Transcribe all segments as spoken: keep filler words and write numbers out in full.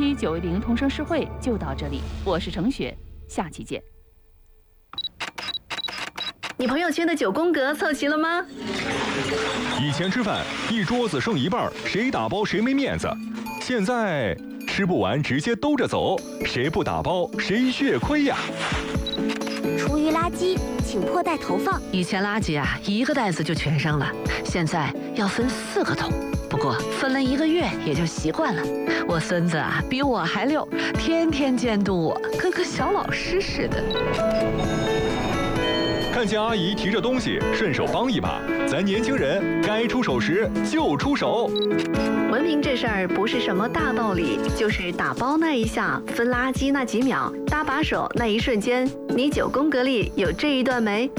期九一零同声诗会就到这里，我是程雪，下期见。 你朋友圈的九宫格凑齐了吗？ 以前吃饭一桌子剩一半，谁打包谁没面子。现在吃不完直接兜着走，谁不打包谁血亏呀。 厨余垃圾请破袋投放。 以前垃圾啊，一个袋子就全扔了，现在要分四个桶。不过分了一个月也就习惯了。我孙子啊，比我还溜，天天监督我，跟个小老师似的。 看见阿姨提着东西，顺手帮一把。咱年轻人该出手时就出手。 文明这事儿不是什么大道理，就是打包那一下，分垃圾那几秒，搭把手那一瞬间。你九宫格里有这一段没？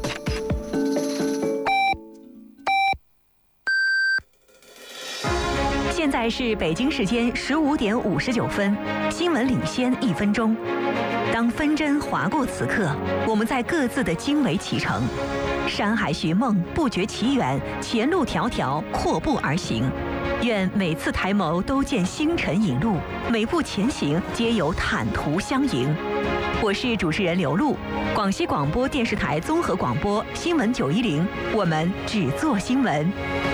现在是北京时间十五点五十九分，新闻领先一分钟。当分针划过此刻，我们在各自的经纬启程，山海寻梦，不觉其远，前路迢迢，阔步而行。愿每次抬眸都见星辰引路，每步前行皆有坦途相迎。我是主持人刘璐，广西广播电视台综合广播新闻九一零，我们只做新闻。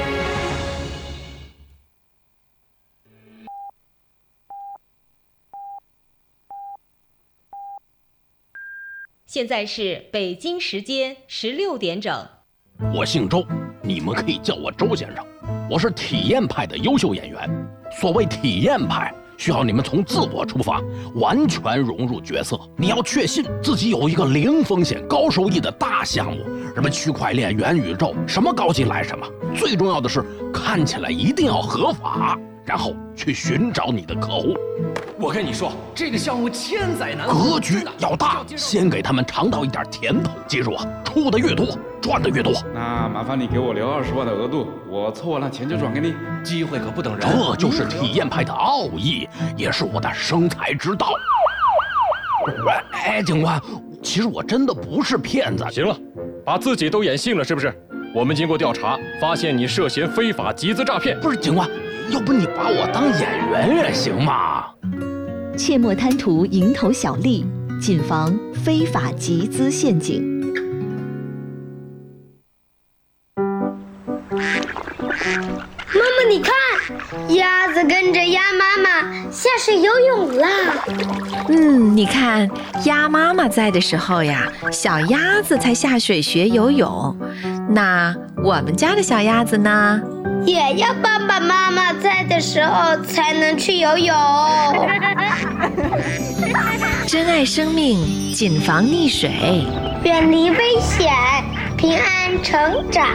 现在是北京时间十六点整。 我姓周，你们可以叫我周先生。我是体验派的优秀演员。所谓体验派，需要你们从自我出发，完全融入角色。你要确信自己有一个零风险高收益的大项目，什么区块链、元宇宙，什么高级来什么。最重要的是，看起来一定要合法，然后去寻找你的客户。 我跟你说，这个项目千载难逢，格局要大，先给他们尝到一点甜头。记住啊，出的越多，赚的越多。 那麻烦你给我留二十万的额度，我凑完了钱就转给你。 机会可不等人， 这就是体验派的奥义，也是我的生财之道。哎，警官，其实我真的不是骗子。 行了，把自己都演信了是不是？我们经过调查，发现你涉嫌非法集资诈骗。 不是警官，要不你把我当演员也行嘛？ 切莫贪图蝇头小利，谨防非法集资陷阱。 妈妈，你看，鸭子跟着鸭妈妈下水游泳啦。 嗯，你看，鸭妈妈在的时候呀，小鸭子才下水学游泳。那我们家的小鸭子呢？ 也要爸爸妈妈在的时候才能去游泳。 珍爱生命，谨防溺水， 远离危险，平安成长。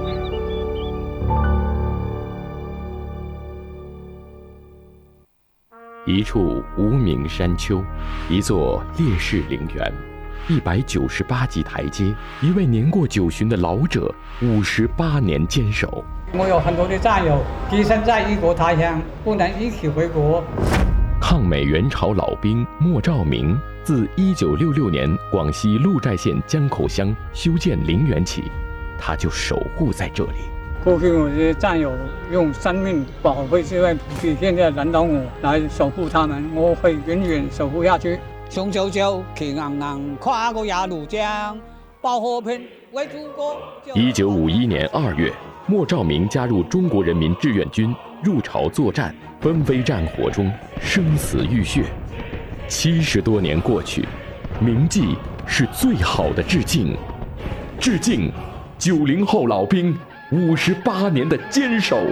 一处无名山丘，一座烈士陵园，一百九十八级台阶，一位年过九旬的老者，五十八年坚守。 我有很多的战友跻身在异国他乡，不能一起回国。 抗美援朝老兵莫兆明，自一九六六年广西鹿寨县江口乡修建陵园起，他就守护在这里。 过去我的战友用生命保卫这块土地，现在轮到我来守护他们，我会永远守护下去。雄赳赳，气昂昂，跨过鸭绿江，报和平，为祖国。 一九五一年二月，莫兆明加入中国人民志愿军，入朝作战，纷飞战火中生死浴血。七十多年过去，铭记是最好的致敬。致敬九零后老兵五十八年的坚守。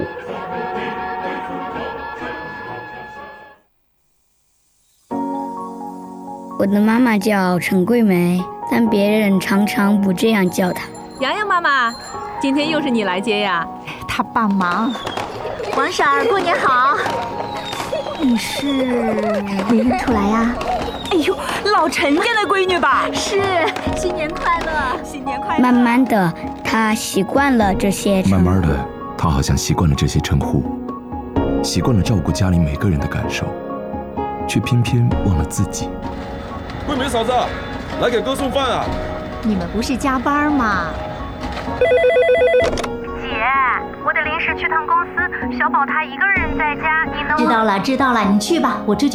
我的妈妈叫陈桂梅，但别人常常不这样叫她。 洋洋妈妈，今天又是你来接呀？ 她帮忙。 王婶儿，过年好。 你是没认出来呀？ 哎呦，老陈家的闺女吧？ 是，新年快乐， 新年快乐。 慢慢的，她习惯了这些称呼。 慢慢的，她好像习惯了这些称呼，习惯了照顾家里每个人的感受，却偏偏忘了自己。 桂梅嫂子，来给哥送饭啊！ 你们不是加班吗？ 姐，我得临时去趟公司，小宝他一个人在家，你能…… 知道了，知道了，你去吧，我这就。